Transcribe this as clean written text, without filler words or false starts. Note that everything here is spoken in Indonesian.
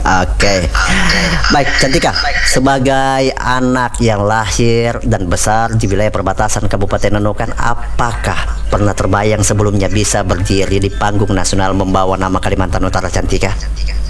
Oke. Baik, Cantika, sebagai anak yang lahir dan besar di wilayah perbatasan Kabupaten Nunukan, apakah pernah terbayang sebelumnya bisa berdiri di panggung nasional membawa nama Kalimantan Utara, Cantika?